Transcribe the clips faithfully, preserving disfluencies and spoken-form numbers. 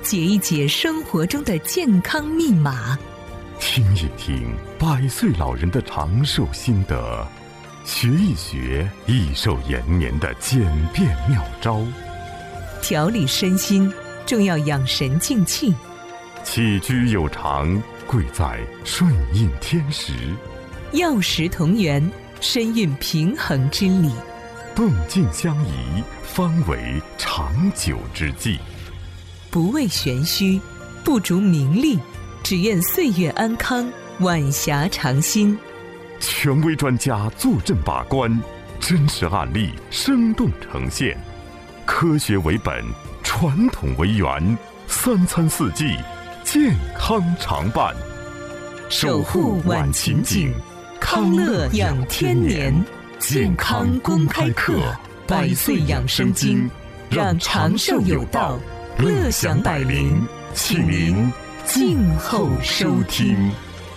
解一解生活中的健康密码， 听一听百岁老人的长寿心得，学一学益寿延年的简便妙招。 调理身心，重要养神静气。 起居有常，贵在顺应天时。 药食同源，深蕴平衡之理。 动静相宜，方为长久之计。 不为玄虚，不逐名利，只愿岁月安康，晚霞长新。 权威专家坐镇把关，真实案例生动呈现，科学为本，传统为源，三餐四季健康常伴。 守护晚晴景，康乐养天年。健康公开课，百岁养生经，让长寿有道，乐享百龄，请您静候收听。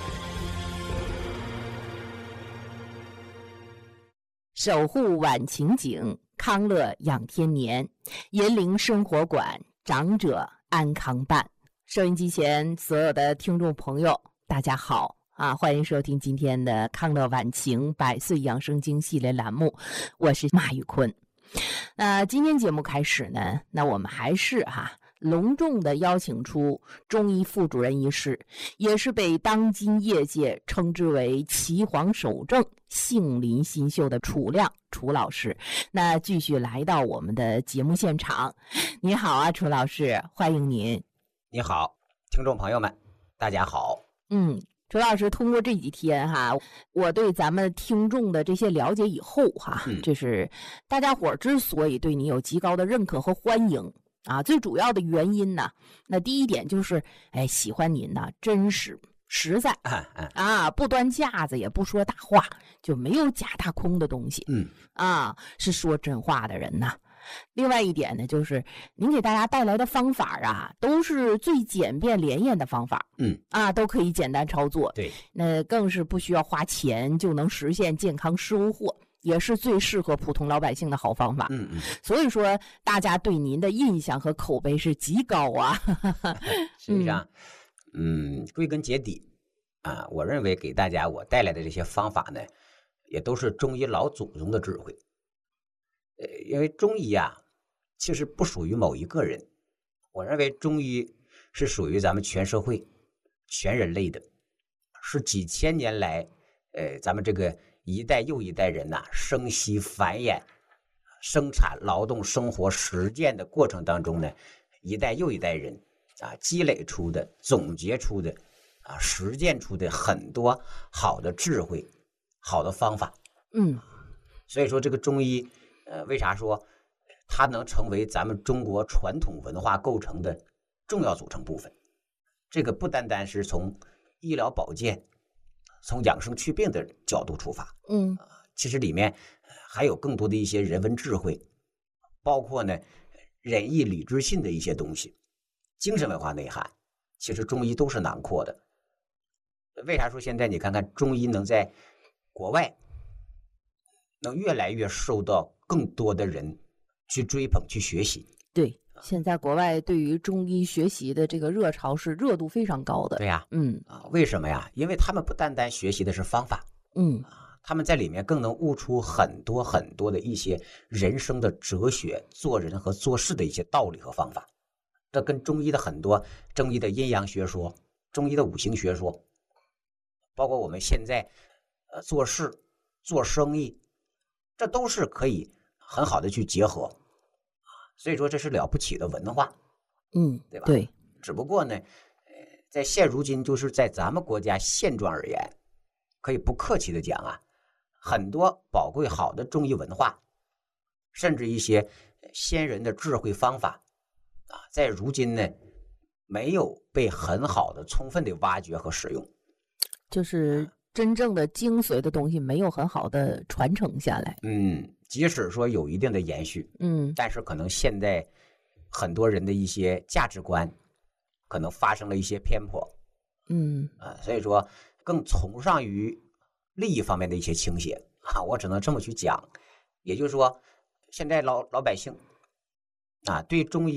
守护晚晴景，康乐养天年，银铃生活馆，长者安康办。收音机前所有的听众朋友，大家好啊！欢迎收听今天的康乐晚晴百岁养生经系列栏目，我是马玉坤。那今天节目开始呢，那我们还是哈、啊、隆重的邀请出中医副主任医师，也是被当今业界称之为岐黄首正、杏林新秀的楚亮楚老师。那继续来到我们的节目现场。你好啊，楚老师，欢迎您。 你好，听众朋友们，大家好。 嗯。楚老师，通过这几天哈，我对咱们听众的这些了解以后哈， 嗯、 这是大家伙之所以对你有极高的认可和欢迎啊，最主要的原因呢，那第一点就是，哎，喜欢您呢真实实在啊, 啊，不端架子也不说大话，就没有假大空的东西， 嗯啊，是说真话的人呐。另外一点呢，就是您给大家带来的方法啊，都是最简便连验的方法， 嗯啊，都可以简单操作。 对， 那更是不需要花钱就能实现健康收获，也是最适合普通老百姓的好方法。 嗯嗯， 所以说大家对您的印象和口碑是极高啊。 实际上，嗯，归根结底啊，我认为给大家我带来的这些方法呢，也都是中医老祖宗的智慧。呃，因为中医啊，其实不属于某一个人，我认为中医是属于咱们全社会、全人类的，是几千年来，呃，咱们这个一代又一代人呐、啊，生息繁衍、生产、劳动、生活、实践的过程当中呢，一代又一代人啊，积累出的、总结出的啊，实践出的很多好的智慧、好的方法。 嗯， 所以说这个中医。呃，为啥说它能成为咱们中国传统文化构成的重要组成部分？这个不单单是从医疗保健、从养生祛病的角度出发， 嗯， 呃、其实里面还有更多的一些人文智慧，包括呢仁义礼智信的一些东西，精神文化内涵，其实中医都是囊括的。为啥说现在你看看中医能在国外能越来越受到更多的人去追捧去学习？ 对，现在国外对于中医学习的这个热潮是热度非常高的。 对呀， 嗯啊，为什么呀？因为他们不单单学习的是方法， 嗯啊，他们在里面更能悟出很多很多的一些人生的哲学、做人和做事的一些道理和方法。这跟中医的很多中医的阴阳学说、中医的五行学说，包括我们现在呃做事、做生意。这都是可以很好的去结合，所以说这是了不起的文化， 嗯， 对吧？ 对。 只不过呢，在现如今，就是在咱们国家现状而言，可以不客气的讲啊，很多宝贵好的中医文化，甚至一些先人的智慧方法啊，在如今呢，没有被很好的、充分的挖掘和使用， 就是。真正的精髓的东西没有很好的传承下来。 嗯，即使说有一定的延续， 嗯， 但是可能现在很多人的一些价值观可能发生了一些偏颇。 嗯啊、呃，所以说更崇尚于利益方面的一些倾斜啊，我只能这么去讲。也就是说，现在老老百姓啊，对中医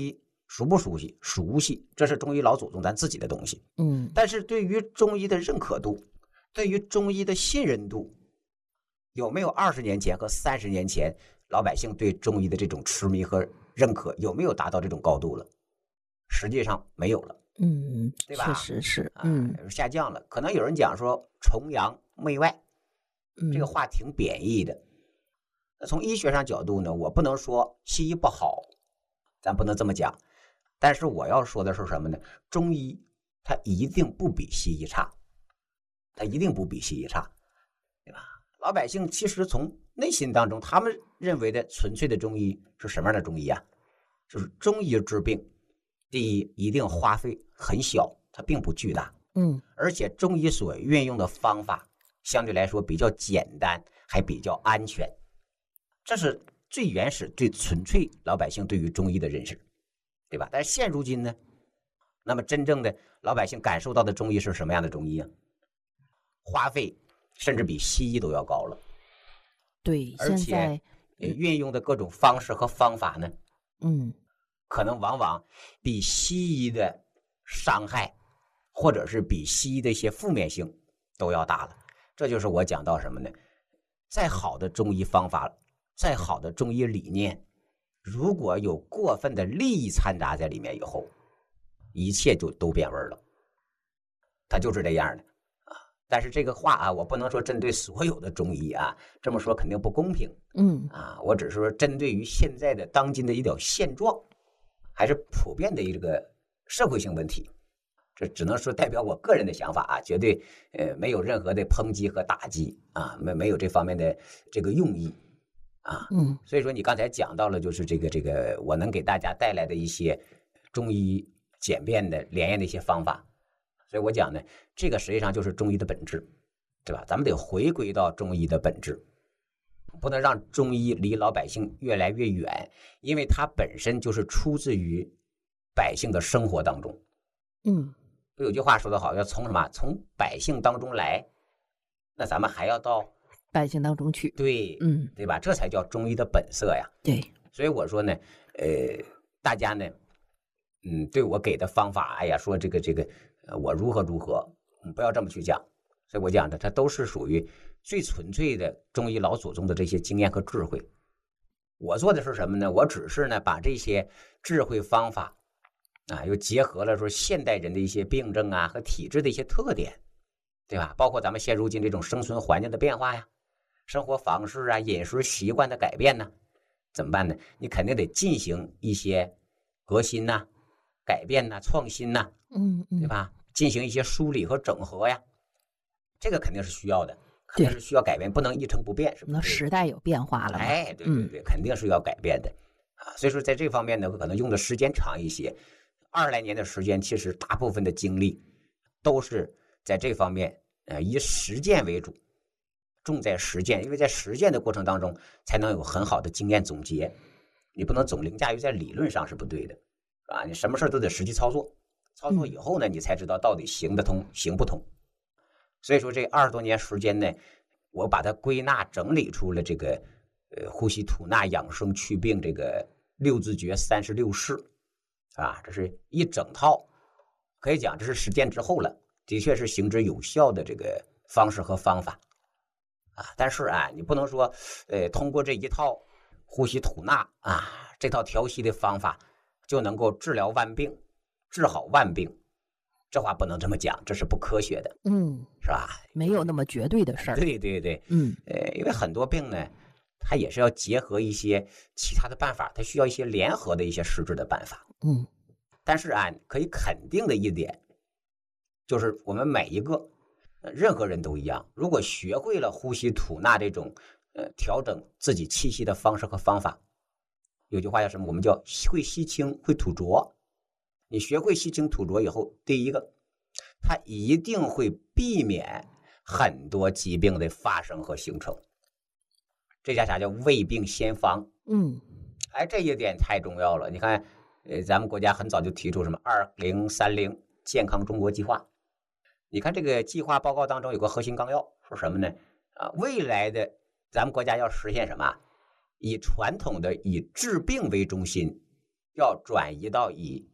熟不熟悉？熟悉，这是中医老祖宗咱自己的东西。 嗯， 但是对于中医的认可度，对于中医的信任度，有没有二十年前和三十年前老百姓对中医的这种痴迷和认可，有没有达到这种高度了？实际上没有了。 嗯， 对吧？ 确实是，嗯， 啊、下降了。可能有人讲说崇洋媚外， 嗯这个话挺贬义的。那从医学上角度呢，我不能说西医不好，咱不能这么讲。但是我要说的是什么呢？中医它一定不比西医差，它一定不比西医差，对吧？老百姓其实从内心当中，他们认为的纯粹的中医是什么样的中医啊？就是中医治病，第一一定花费很小，它并不巨大， 嗯， 而且中医所运用的方法相对来说比较简单，还比较安全，这是最原始、最纯粹老百姓对于中医的认识，对吧？但是现如今呢，那么真正的老百姓感受到的中医是什么样的中医啊？花费甚至比西医都要高了， 对， 而且运用的各种方式和方法呢， 嗯， 可能往往比西医的伤害，或者是比西医的一些负面性都要大了。这就是我讲到什么呢？再好的中医方法，再好的中医理念，如果有过分的利益掺杂在里面以后，一切就都变味了。它就是这样的啊。但是这个话啊，我不能说针对所有的中医啊，这么说肯定不公平。 嗯啊，我只是说针对于现在的当今的一种现状，还是普遍的一个社会性问题。这只能说代表我个人的想法啊，绝对呃没有任何的抨击和打击啊，没没有这方面的这个用意啊。 嗯， 所以说你刚才讲到了，就是这个这个我能给大家带来的一些中医简便的连验的一些方法，所以我讲呢，这个实际上就是中医的本质，对吧？咱们得回归到中医的本质，不能让中医离老百姓越来越远，因为它本身就是出自于百姓的生活当中。 嗯， 不有句话说得好，要从什么？从百姓当中来，那咱们还要到百姓当中去。 对， 嗯， 对吧？这才叫中医的本色呀。 对， 所以我说呢，呃，大家呢，嗯，对我给的方法，哎呀，说这个这个，呃，我如何如何，嗯，不要这么去讲。所以我讲的，它都是属于最纯粹的中医老祖宗的这些经验和智慧。我做的是什么呢？我只是呢，把这些智慧方法啊，又结合了说现代人的一些病症啊和体质的一些特点，对吧？包括咱们现如今这种生存环境的变化呀，生活方式啊、饮食习惯的改变呢，怎么办呢？你肯定得进行一些革新呐、改变呐、创新呐， 嗯嗯， 对吧？进行一些梳理和整合呀，这个肯定是需要的，肯定是需要改变，不能一成不变，是不是？ 那时代有变化了嘛。 哎，对对对，嗯、肯定是要改变的啊。所以说，在这方面呢，可能用的时间长一些。二十来年的时间，其实大部分的精力都是在这方面，呃，以实践为主，重在实践，因为在实践的过程当中，才能有很好的经验总结。你不能总凌驾于在理论上是不对的，啊，你什么事都得实际操作，操作以后呢，你才知道到底行得通，行不通。所以说，这二十多年时间呢，我把它归纳整理出了这个，呃，呼吸吐纳养生祛病这个六字诀三十六式。啊，这是一整套，可以讲这是实践之后了，的确是行之有效的这个方式和方法啊。但是啊，你不能说，呃，通过这一套呼吸吐纳啊，这套调息的方法就能够治疗万病，治好万病，这话不能这么讲，这是不科学的， 嗯， 是吧？ 没有那么绝对的事儿。 对对对， 嗯， 呃，因为很多病呢，它也是要结合一些其他的办法，它需要一些联合的一些实质的办法。 嗯， 但是啊，可以肯定的一点，就是我们每一个任何人都一样，如果学会了呼吸吐纳这种呃调整自己气息的方式和方法，有句话叫什么？我们叫会吸清，会吐浊。你学会吸清吐浊以后，第一个，它一定会避免很多疾病的发生和形成。这叫啥？叫未病先防。 嗯， 哎，这一点太重要了。你看，呃，咱们国家很早就提出什么二零三零健康中国计划。你看这个计划报告当中有个核心纲要，说什么呢？啊，未来的咱们国家要实现什么？以传统的以治病为中心，要转移到以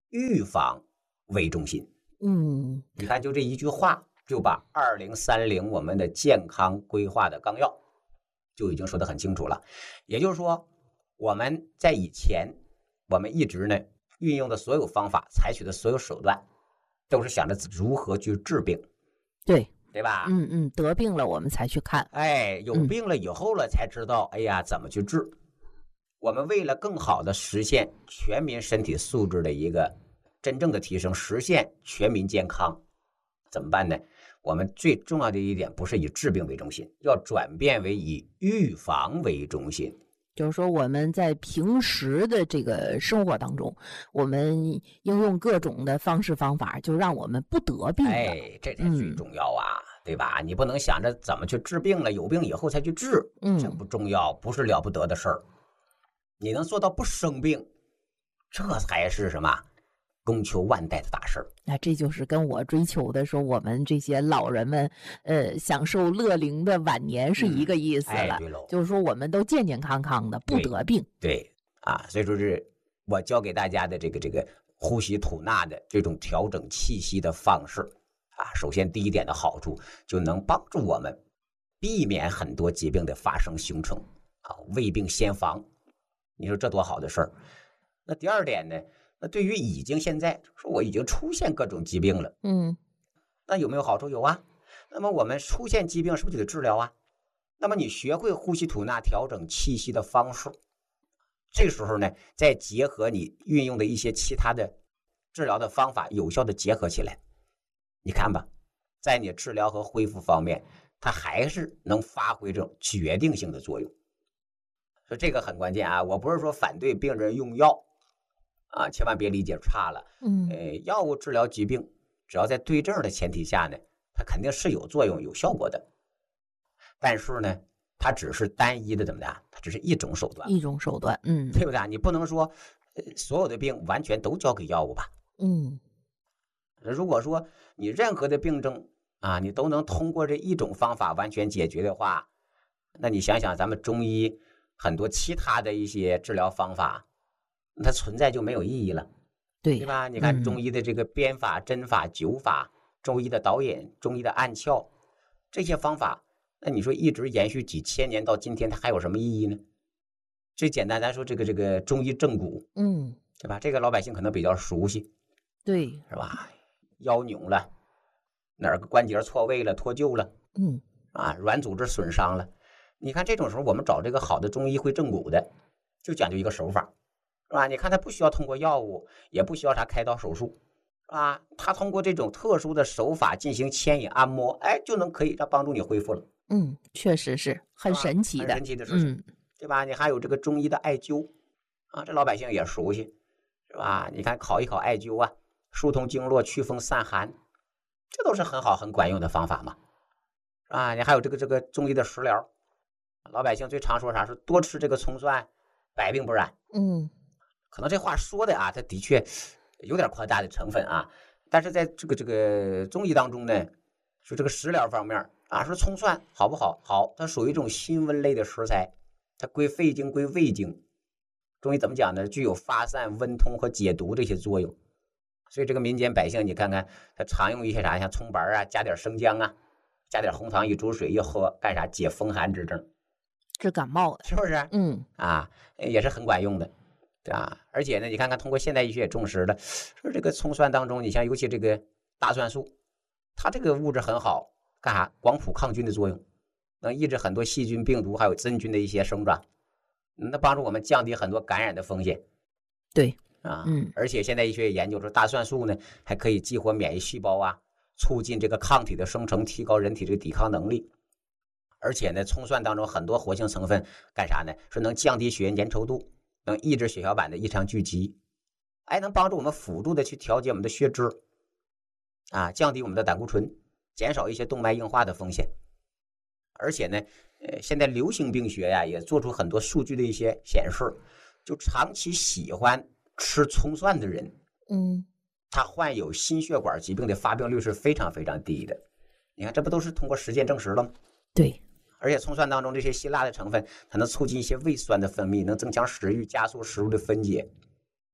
预防为中心。 嗯， 你看，就这一句话，就把二零三零我们的健康规划的纲要就已经说得很清楚了。也就是说，我们在以前，我们一直呢运用的所有方法，采取的所有手段，都是想着如何去治病， 对对吧？ 嗯嗯，得病了我们才去看， 哎，有病了以后了才知道，哎呀，怎么去治？我们为了更好的实现全民身体素质的一个真正的提升，实现全民健康，怎么办呢？我们最重要的一点不是以治病为中心，要转变为以预防为中心。 就是说我们在平时的这个生活当中，我们应用各种的方式方法，就让我们不得病的。 哎，这才最重要啊，嗯、对吧？你不能想着怎么去治病了，有病以后才去治， 嗯， 这不重要，不是了不得的事儿。你能做到不生病，这才是什么功求万代的大事儿。 那这就是跟我追求的说，我们这些老人们，呃，享受乐龄的晚年是一个意思了。 嗯哎、 就是说，我们都健健康康的，不得病。 对, 对啊，所以说是我教给大家的这个这个呼吸吐纳的这种调整气息的方式啊。首先，第一点的好处就能帮助我们避免很多疾病的发生形成啊，未病先防。你说这多好的事儿！那第二点呢？那对于已经现在说我已经出现各种疾病了， 嗯， 那有没有好处？有啊。那么我们出现疾病是不是就得治疗啊？那么你学会呼吸吐纳调整气息的方式，这时候呢，再结合你运用的一些其他的治疗的方法，有效的结合起来，你看吧，在你治疗和恢复方面，它还是能发挥这种决定性的作用。所以这个很关键啊！我不是说反对病人用药啊，千万别理解差了。 嗯， 呃，药物治疗疾病，只要在对症的前提下呢，它肯定是有作用、有效果的。但是呢，它只是单一的，怎么的？它只是一种手段， 一种手段，嗯， 对不对？你不能说，呃，所有的病完全都交给药物吧？ 嗯， 如果说你任何的病症啊，你都能通过这一种方法完全解决的话，那你想想，咱们中医很多其他的一些治疗方法，它存在就没有意义了， 对对吧？你看中医的这个鞭法、针法、灸法，中医的导引、中医的按窍，这些方法，那你说一直延续几千年到今天，它还有什么意义呢？最简单，咱说这个这个中医正骨， 嗯， 对吧？这个老百姓可能比较熟悉， 对， 是吧？腰扭了，哪个关节错位了、脱臼了， 嗯， 啊，软组织损伤了。你看这种时候，我们找这个好的中医会正骨的，就讲究一个手法，是吧？你看他不需要通过药物，也不需要啥开刀手术，是吧？他通过这种特殊的手法进行牵引按摩，哎，就能可以让帮助你恢复了。 嗯，确实是很神奇的， 很神奇的事情， 嗯， 对吧？你还有这个中医的艾灸啊，这老百姓也熟悉，是吧？你看考一考艾灸啊，疏通经络、祛风散寒，这都是很好很管用的方法嘛，是吧？你还有这个这个中医的食疗。老百姓最常说啥？是多吃这个葱蒜，百病不染。 嗯， 可能这话说的啊，它的确有点夸大的成分啊。但是在这个这个中医当中呢，说这个食疗方面啊，说葱蒜好不好？好，它属于一种辛温类的食材，它归肺经归胃经。中医怎么讲呢？具有发散、温通和解毒这些作用。所以这个民间百姓，你看看他常用一些啥，像葱白啊，加点生姜啊，加点红糖一煮水一喝，干啥？解风寒之症。 治感冒的， 是不是？ 嗯啊，也是很管用的，对吧？而且呢，你看看通过现代医学也证实了，说这个葱蒜当中，你像尤其这个大蒜素，它这个物质很好，干啥？广谱抗菌的作用，能抑制很多细菌、病毒还有真菌的一些生长，那帮助我们降低很多感染的风险。 对啊， 嗯， 而且现代医学也研究说，大蒜素呢还可以激活免疫细胞啊，促进这个抗体的生成，提高人体这个抵抗能力。而且呢，葱蒜当中很多活性成分干啥呢？说能降低血液粘稠度，能抑制血小板的异常聚集，哎，能帮助我们辅助的去调节我们的血脂，啊，降低我们的胆固醇，减少一些动脉硬化的风险。而且呢，呃，现在流行病学呀也做出很多数据的一些显示，就长期喜欢吃葱蒜的人， 嗯， 他患有心血管疾病的发病率是非常非常低的。你看，这不都是通过实践证实了吗？ 对。 而且葱蒜当中这些辛辣的成分，它能促进一些胃酸的分泌，能增强食欲，加速食物的分解，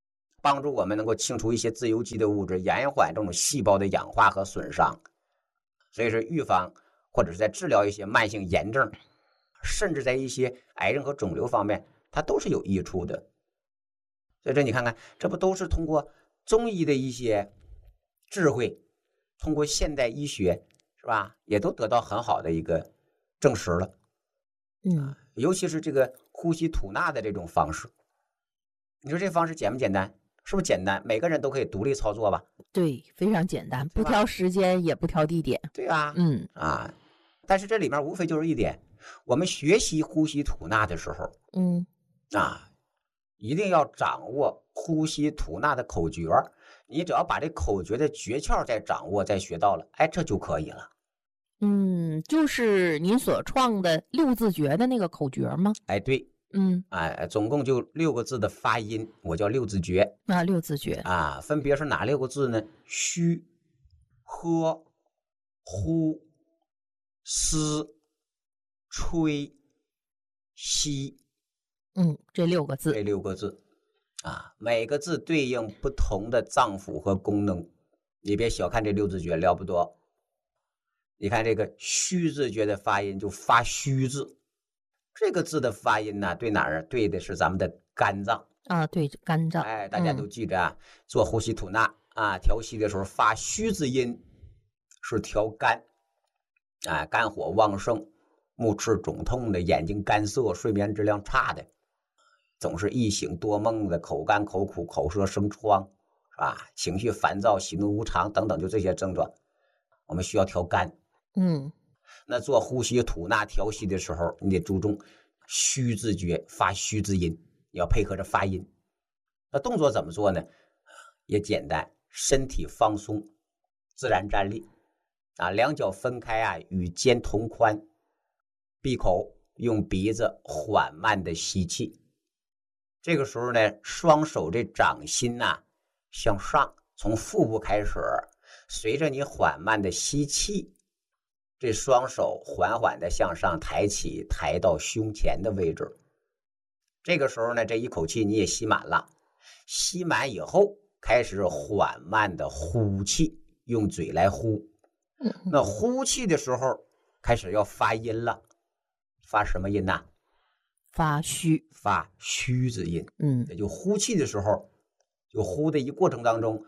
帮助我们能够清除一些自由基的物质，延缓这种细胞的氧化和损伤。所以是预防或者是在治疗一些慢性炎症，甚至在一些癌症和肿瘤方面，它都是有益处的。所以这你看看，这不都是通过中医的一些智慧，通过现代医学，是吧？也都得到很好的一个证实了。 嗯， 尤其是这个呼吸吐纳的这种方式，你说这方式简不简单？是不是简单？每个人都可以独立操作吧？ 对，非常简单，不挑时间也不挑地点。 对啊， 嗯啊，但是这里面无非就是一点，我们学习呼吸吐纳的时候， 嗯啊，一定要掌握呼吸吐纳的口诀。你只要把这口诀的诀窍再掌握，再学到了，哎，这就可以了。 嗯，就是您所创的六字诀的那个口诀吗？ 哎，对， 嗯， 哎，总共就六个字的发音，我叫六字诀。 啊，六字诀啊，分别是哪六个字呢？虚、喝、呼、吸、吹、吸。 嗯，这六个字。 这六个字啊，每个字对应不同的脏腑和功能。你别小看这六字诀，了不得。你看这个虚字诀的发音就发虚字，这个字的发音呢，对哪儿？对的是咱们的肝脏啊，对，肝脏。 哎，大家都记着啊，嗯、做呼吸吐纳啊，调息的时候发虚字音是调肝，啊，肝火旺盛、目赤肿痛的、眼睛干涩、睡眠质量差的，总是易醒多梦的、口干口苦、口舌生疮，是吧？情绪烦躁、喜怒无常等等，就这些症状，我们需要调肝。 嗯， 那做呼吸吐纳调息的时候，你得注重虚字诀，发虚字音，你要配合着发音。那动作怎么做呢？也简单，身体放松，自然站立，啊，两脚分开啊，与肩同宽，闭口，用鼻子缓慢的吸气。这个时候呢，双手这掌心呐、啊、向上，从腹部开始，随着你缓慢的吸气。这双手缓缓的向上抬起，抬到胸前的位置。这个时候呢，这一口气你也吸满了，吸满以后开始缓慢的呼气，用嘴来呼。那呼气的时候开始要发音了，发什么音呢、啊？ 发虚， 发虚字音。 嗯， 也就呼气的时候，就呼的一过程当中，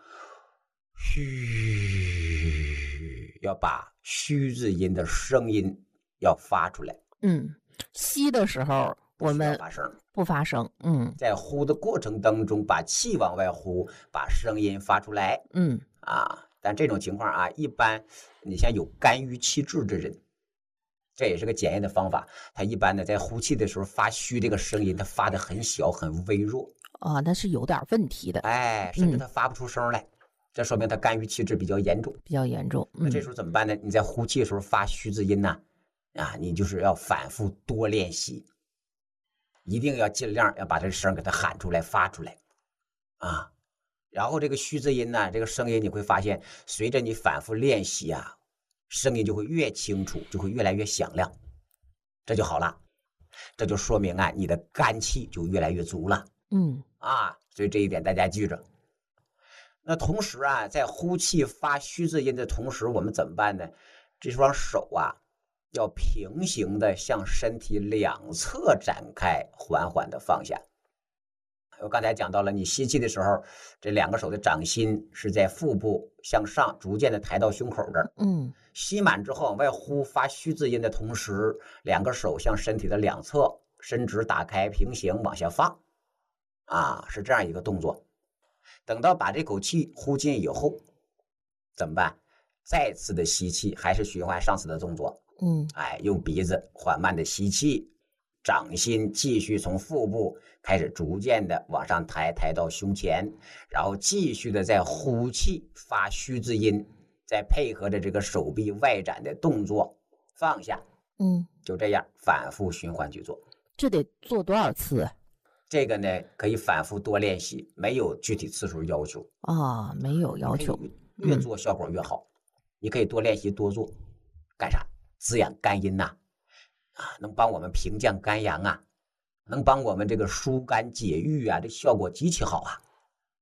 嘘，要把虚字音的声音要发出来。 嗯，吸的时候我们发声不发声。嗯， 在呼的过程当中，把气往外呼，把声音发出来。 嗯啊，但这种情况啊，一般你像有肝郁气滞的人，这也是个检验的方法。他一般呢，在呼气的时候发虚这个声音，他发的很小很微弱啊，那是有点问题的。 哎，甚至他发不出声来。嗯，这说明他肝郁气滞比较严重， 比较严重。 嗯、那这时候怎么办呢？你在呼气的时候发虚字音呢，啊，你就是要反复多练习，一定要尽量要把这声给它喊出来、发出来，啊，然后这个虚字音呢，这个声音你会发现，随着你反复练习啊，声音就会越清楚，就会越来越响亮，这就好了，这就说明啊，你的肝气就越来越足了。 嗯， 啊，所以这一点大家记着。那同时啊，在呼气发虚字音的同时，我们怎么办呢？这双手啊，要平行的向身体两侧展开，缓缓的放下。我刚才讲到了，你吸气的时候，这两个手的掌心是在腹部向上，逐渐的抬到胸口这儿。 嗯， 吸满之后往外呼，发虚字音的同时，两个手向身体的两侧伸直、打开、平行往下放。啊，是这样一个动作。等到把这口气呼进以后，怎么办？再次的吸气，还是循环上次的动作。 嗯， 哎，用鼻子缓慢的吸气，掌心继续从腹部开始逐渐的往上抬，抬到胸前，然后继续的在呼气发虚字音，再配合着这个手臂外展的动作放下。 嗯， 就这样反复循环去做。 这得做多少次？ 这个呢，可以反复多练习，没有具体次数要求啊，没有要求， 越做效果越好。嗯、你可以多练习多做，干啥？滋养肝阴呐、啊，啊，能帮我们平降肝阳啊，能帮我们这个疏肝解郁啊，这效果极其好啊。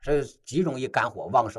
是极容易肝火旺盛。